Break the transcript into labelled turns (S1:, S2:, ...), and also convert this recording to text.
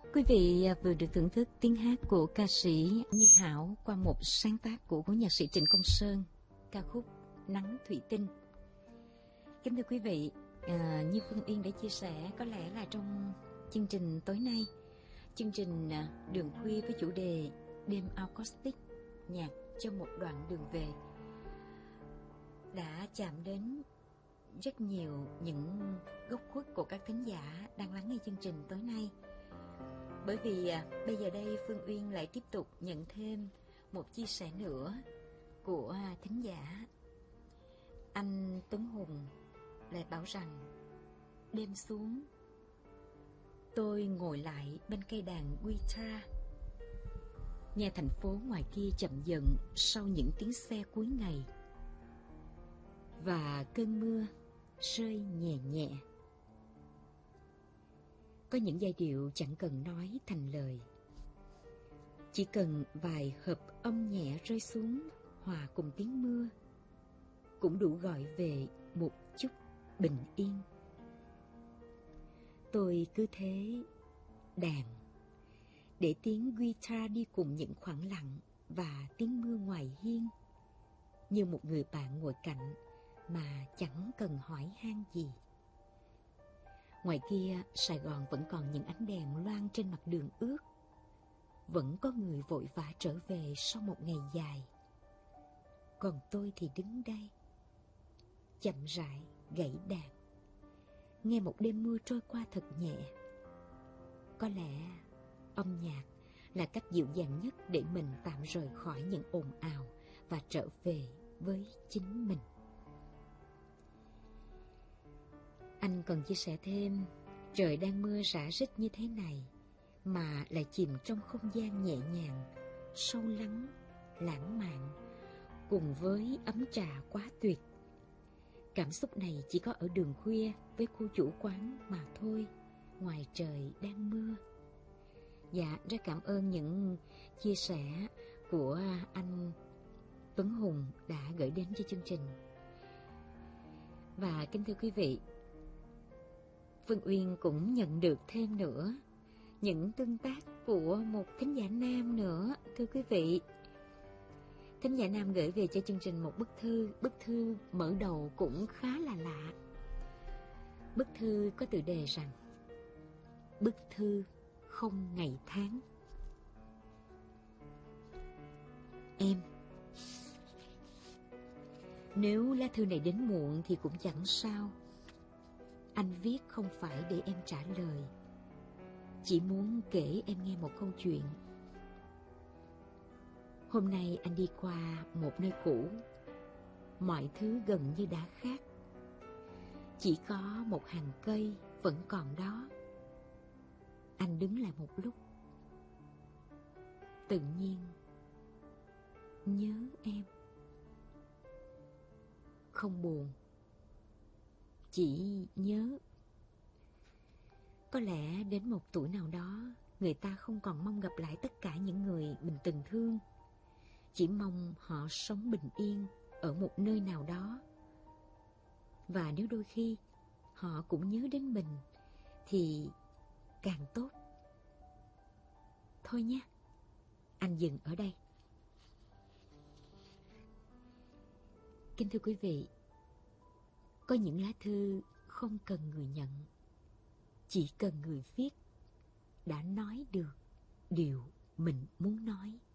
S1: Quý vị vừa được thưởng thức tiếng hát của ca sĩ Như Hảo qua một sáng tác của cố nhạc sĩ Trịnh Công Sơn, ca khúc Nắng Thủy Tinh. Kính thưa quý vị, như Phương Yên đã chia sẻ, có lẽ là trong chương trình tối nay, chương trình Đường Khuya với chủ đề Đêm Acoustic, nhạc cho một đoạn đường về, đã chạm đến rất nhiều những góc khuất của các thính giả đang lắng nghe chương trình tối nay. Bởi vì bây giờ đây Phương Uyên lại tiếp tục nhận thêm một chia sẻ nữa của thính giả. Anh Tuấn Hùng lại bảo rằng: đêm xuống, tôi ngồi lại bên cây đàn guitar, nghe thành phố ngoài kia chậm dần sau những tiếng xe cuối ngày, và cơn mưa rơi nhẹ nhẹ. Có những giai điệu chẳng cần nói thành lời, chỉ cần vài hợp âm nhẹ rơi xuống hòa cùng tiếng mưa cũng đủ gọi về một chút bình yên. Tôi cứ thế đàn, để tiếng guitar đi cùng những khoảng lặng và tiếng mưa ngoài hiên, như một người bạn ngồi cạnh mà chẳng cần hỏi han gì. Ngoài kia, Sài Gòn vẫn còn những ánh đèn loang trên mặt đường ướt. Vẫn có người vội vã trở về sau một ngày dài. Còn tôi thì đứng đây, chậm rãi gảy đàn, nghe một đêm mưa trôi qua thật nhẹ. Có lẽ âm nhạc là cách dịu dàng nhất để mình tạm rời khỏi những ồn ào và trở về với chính mình. Anh còn chia sẻ thêm, trời đang mưa rả rích như thế này mà lại chìm trong không gian nhẹ nhàng, sâu lắng, lãng mạn, cùng với ấm trà quá tuyệt. Cảm xúc này chỉ có ở đường khuya với cô chủ quán mà thôi, ngoài trời đang mưa. Dạ, rất cảm ơn những chia sẻ của anh Tuấn Hùng đã gửi đến cho chương trình. Và kính thưa quý vị, Phương Uyên cũng nhận được thêm nữa những tương tác của một thính giả nam nữa, thưa quý vị. Thính giả nam gửi về cho chương trình một bức thư mở đầu cũng khá là lạ. Bức thư có tựa đề rằng: bức thư không ngày tháng. Em, nếu lá thư này đến muộn thì cũng chẳng sao. Anh viết không phải để em trả lời, chỉ muốn kể em nghe một câu chuyện. Hôm nay anh đi qua một nơi cũ, mọi thứ gần như đã khác. Chỉ có một hàng cây vẫn còn đó. Anh đứng lại một lúc, tự nhiên nhớ em. Không buồn, chỉ nhớ. Có lẽ đến một tuổi nào đó, người ta không còn mong gặp lại tất cả những người mình từng thương, chỉ mong họ sống bình yên ở một nơi nào đó. Và nếu đôi khi họ cũng nhớ đến mình thì càng tốt. Thôi nhé, anh dừng ở đây. Kính thưa quý vị, có những lá thư không cần người nhận, chỉ cần người viết đã nói được điều mình muốn nói.